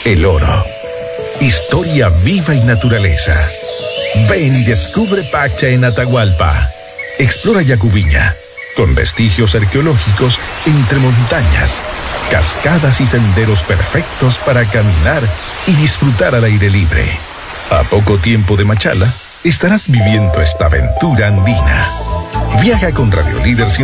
El Oro. Historia viva y naturaleza. Ven y descubre Pacha en Atahualpa. Explora Yacubiña, con vestigios arqueológicos entre montañas, cascadas y senderos perfectos para caminar y disfrutar al aire libre. A poco tiempo de Machala, estarás viviendo esta aventura andina. Viaja con Radio Líder